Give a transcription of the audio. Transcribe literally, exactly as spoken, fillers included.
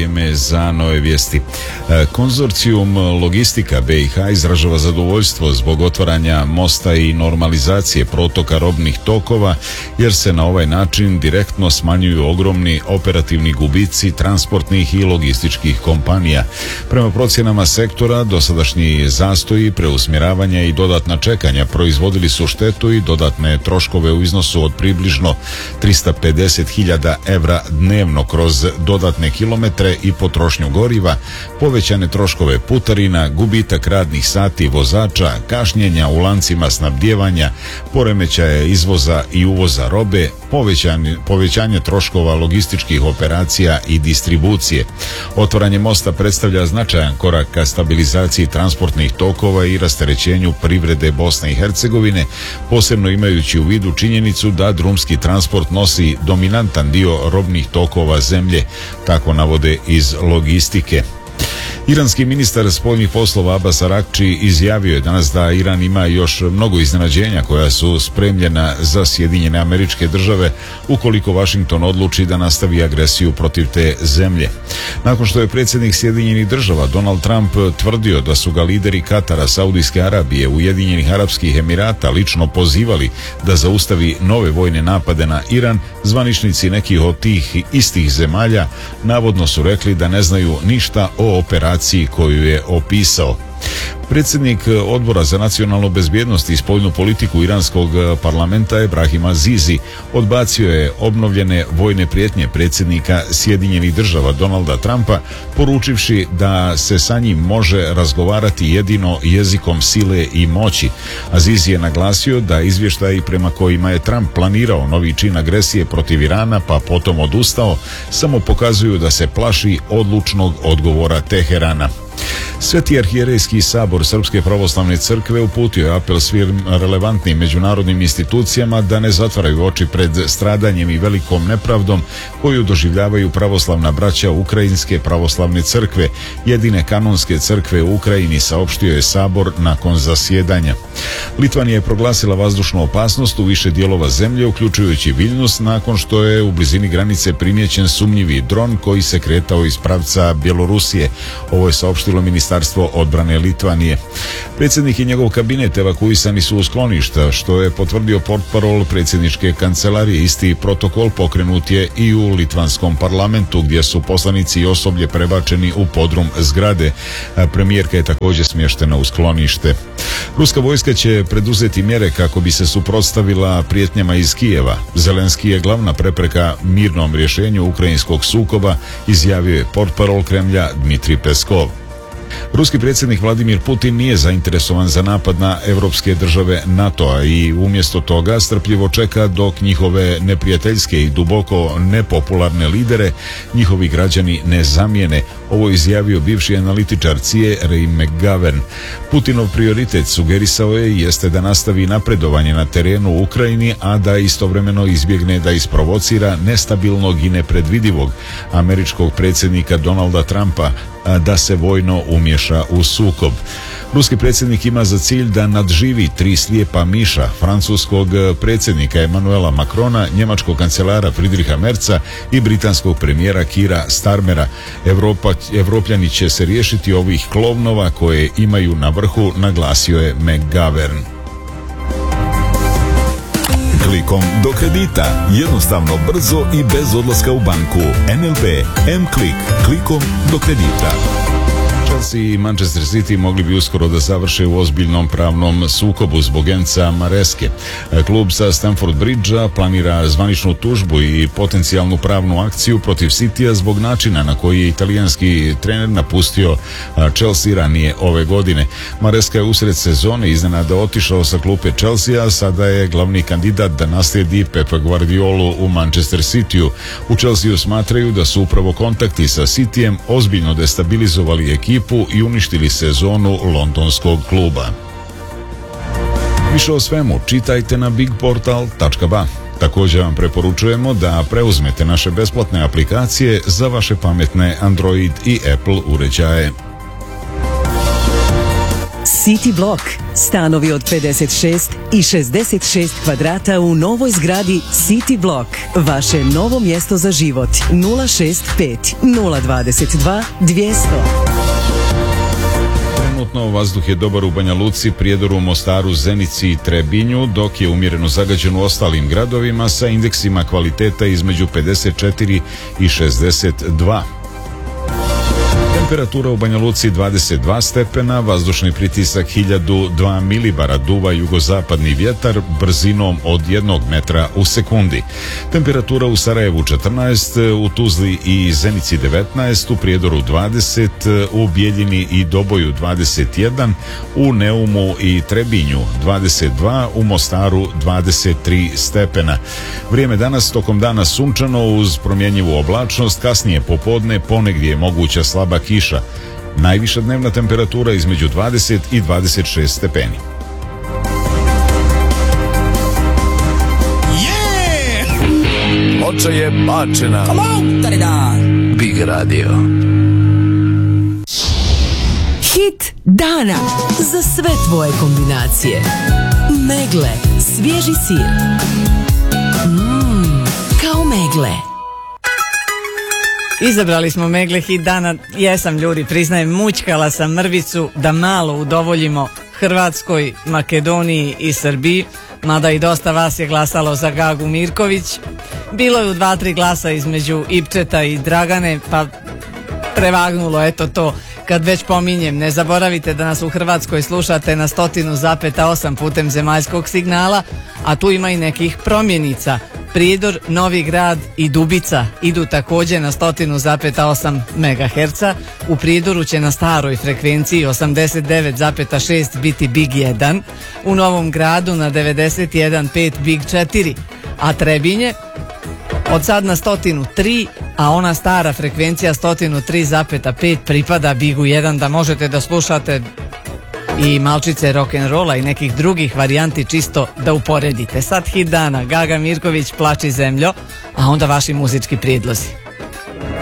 vrijeme za nove vijesti. Konzorcijum Logistika B i H izražava zadovoljstvo zbog otvaranja mosta i normalizacije protoka robnih tokova, jer se na ovaj način direktno smanjuju ogromni operativni gubici transportnih i logističkih kompanija. Prema procjenama sektora, dosadašnji zastoji, preusmjeravanja i dodatna čekanja proizvodili su štetu i dodatne troškove u iznosu od približno trista pedeset hiljada evra dnevno kroz dodatne kilometre i potrošnju goriva, povećane troškove putarina, gubitak radnih sati vozača, kašnjenja u lancima snabdijevanja, poremećaja izvoza i uvoza robe, povećanje, povećanje troškova logističkih operacija i distribucije. Otvaranje mosta predstavlja značajan korak ka stabilizaciji transportnih tokova i rasterećenju privrede Bosne i Hercegovine, posebno imajući u vidu činjenicu da drumski transport nosi dominantan dio robnih tokova zemlje, tako navode iz logistike. Iranski ministar spoljnih poslova Abbas Arakči izjavio je danas da Iran ima još mnogo iznenađenja koja su spremljena za Sjedinjene Američke Države ukoliko Washington odluči da nastavi agresiju protiv te zemlje. Nakon što je predsjednik Sjedinjenih Država Donald Trump tvrdio da su ga lideri Katara, Saudijske Arabije, Ujedinjenih Arapskih Emirata lično pozivali da zaustavi nove vojne napade na Iran, zvaničnici nekih od tih istih zemalja navodno su rekli da ne znaju ništa o operaciji koju je opisao. Predsjednik Odbora za nacionalnu bezbjednost i spoljnu politiku iranskog parlamenta Ebrahim Azizi odbacio je obnovljene vojne prijetnje predsjednika Sjedinjenih Država Donalda Trumpa, poručivši da se sa njim može razgovarati jedino jezikom sile i moći. Azizi je naglasio da izvještaji prema kojima je Trump planirao novi čin agresije protiv Irana pa potom odustao samo pokazuju da se plaši odlučnog odgovora Teherana. Sveti arhijerejski sabor Srpske pravoslavne crkve uputio je apel svim relevantnim međunarodnim institucijama da ne zatvaraju oči pred stradanjem i velikom nepravdom koju doživljavaju pravoslavna braća Ukrajinske pravoslavne crkve, jedine kanonske crkve u Ukrajini, saopštio je sabor nakon zasjedanja. Litvanija je proglasila vazdušnu opasnost u više dijelova zemlje, uključujući Viljnus, nakon što je u blizini granice primijećen sumnjivi dron koji se kretao iz pravca Bjelorusije. Ovo je saopštilo Ministarstvo odbrane Litvanije. Predsjednik i njegov kabinet evakuisani su u skloništa, što je potvrdio portparol predsjedničke kancelarije. Isti protokol pokrenut je i u litvanskom parlamentu, gdje su poslanici i osoblje prebačeni u podrum zgrade. Premijerka je također smještena u sklonište. Ruska vojska će preduzeti mjere kako bi se suprotstavila prijetnjama iz Kijeva. Zelenski je glavna prepreka mirnom rješenju ukrajinskog sukoba, izjavio je portparol Kremlja Dmitrij Peskov. Ruski predsjednik Vladimir Putin nije zainteresovan za napad na europske države NATO-a i umjesto toga strpljivo čeka dok njihove neprijateljske i duboko nepopularne lidere njihovi građani ne zamijene. Ovo je izjavio bivši analitičar C I A Ray McGovern. Putinov prioritet, sugerisao je, jeste da nastavi napredovanje na terenu u Ukrajini, a da istovremeno izbjegne da isprovocira nestabilnog i nepredvidivog američkog predsjednika Donalda Trumpa da se vojno umješa u sukob. Ruski predsjednik ima za cilj da nadživi tri slijepa miša, francuskog predsjednika Emmanuela Macrona, njemačkog kancelara Friedricha Merza i britanskog premijera Keira Starmera. Evropa, Evropljani će se riješiti ovih klovnova koje imaju na vrhu, naglasio je McGovern. Klikom do kredita. Jednostavno, brzo i bez odlaska u banku. N L B M-Klik. Klikom do kredita. Chelsea i Manchester City mogli bi uskoro da završe u ozbiljnom pravnom sukobu zbog Enza Mareske. Klub sa Stamford Bridgea planira zvaničnu tužbu i potencijalnu pravnu akciju protiv Citya zbog načina na koji je italijanski trener napustio Chelsea ranije ove godine. Mareska je usred sezone iznenada otišao sa klupe Chelsea, a sada je glavni kandidat da naslijedi Pepa Guardiolu u Manchester Cityu. U Chelsea smatraju da su upravo kontakti sa Cityjem ozbiljno destabilizovali ekipu i uništili sezonu londonskog kluba. Više o svemu čitajte na big portal tačka ba. Također vam preporučujemo da preuzmete naše besplatne aplikacije za vaše pametne Android i Apple uređaje. City Block. Stanovi od pedeset šest i šezdeset šest kvadrata u novoj zgradi City Block. Vaše novo mjesto za život. nula šest pet nula dvadeset dva dvjesto. Trenutno vazduh je dobar u Banja Luci, Prijedoru, Mostaru, Zenici i Trebinju, dok je umjereno zagađen u ostalim gradovima sa indeksima kvaliteta između pedeset četiri i šezdeset dva. Temperatura u Banja Luci dvadeset dva stepena, vazdušni pritisak hiljadu dva milibara, duva jugozapadni vjetar brzinom od jednog metra u sekundi. Temperatura u Sarajevu četrnaest, u Tuzli i Zenici devetnaest, u Prijedoru dvadeset, u Bijeljini i Doboju dvadeset jedan, u Neumu i Trebinju dvadeset dva, u Mostaru dvadeset tri stepena. Vrijeme danas tokom dana sunčano uz promjenjivu oblačnost, kasnije popodne ponegdje je moguća slaba kiša. Najviša dnevna temperatura između dvadeset i dvadeset šest stepeni. Ploča je bačena. Big Radio. Hit dana za sve tvoje kombinacije. Megle, svježi sir. Mmm, kao megle. Izabrali smo Megle hit dana, jesam ljudi, priznajem, mućkala sam mrvicu da malo udovoljimo Hrvatskoj, Makedoniji i Srbiji, mada i dosta vas je glasalo za Gagu Mirković. Bilo je u dva, tri glasa između Ipčeta i Dragane, pa prevagnulo eto to. Kad već pominjem, ne zaboravite da nas u Hrvatskoj slušate na stotinu zapeta osam putem zemaljskog signala, a tu ima i nekih promjenica. Prijedor, Novi Grad i Dubica idu također na stotinu zapeta osam megaherca. U Prijedoru će na staroj frekvenciji osamdeset devet zapeta šest biti Big jedan, u Novom Gradu na devedeset jedan zapeta pet Big četiri, a Trebinje od sad na stotinu tri, a ona stara frekvencija stotinu tri zapeta pet pripada Bigu jedan, da možete da slušate i malčice rock'n'rolla i nekih drugih varijanti čisto da uporedite. Sad hit dana, Gaga Mirković, Plači zemljo, a onda vaši muzički prijedlozi.